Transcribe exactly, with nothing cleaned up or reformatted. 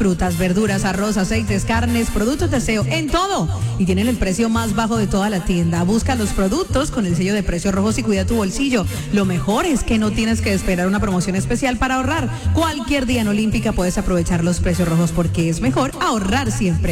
frutas, verduras, arroz, aceites, carnes, productos de aseo, en todo. Y tienen el precio más bajo de toda la tienda. Busca los productos con el sello de precios rojos y cuida tu bolsillo. Lo mejor es que no tienes que esperar una promoción especial para ahorrar. Cualquier día en Olímpica puedes aprovechar los precios rojos porque es mejor ahorrar siempre.